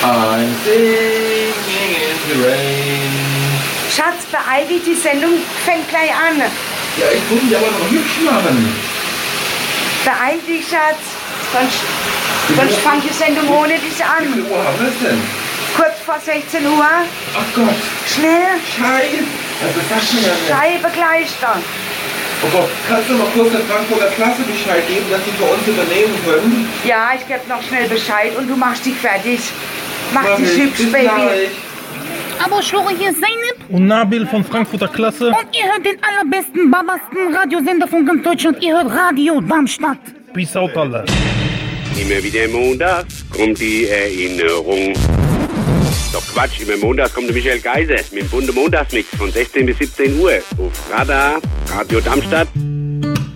I'm singing in the rain. Schatz, beeil dich, die Sendung fängt gleich an. Ja, ich muss mich aber noch hübsch machen. Beeil dich, Schatz. Sonst fängt die Sendung ohne dich Wie an. viel Uhr haben wir es denn? Kurz vor 16 Uhr. Ach Gott. Schnell. Scheiße. Also das sagt mir ja nicht. Scheibe gleich dann. Oh Gott, kannst du mal kurz der Frankfurter Klasse Bescheid geben, dass sie für uns übernehmen können? Ja, ich gebe noch schnell Bescheid und du machst dich fertig. Mach Mach dich ich. hübsch, Bis Baby. gleich. Aber ich höre hier Zeynep Und Nabil von Frankfurter Klasse. und ihr hört den allerbesten, babasten Radiosender von ganz Deutschland. Ihr hört Radio Darmstadt. Peace out, alle. Immer wieder montags kommt die Erinnerung. Doch Quatsch, immer montags kommt der Michael Geiser mit dem bunten Montagsmix von 16 bis 17 Uhr auf Radar, Radio Darmstadt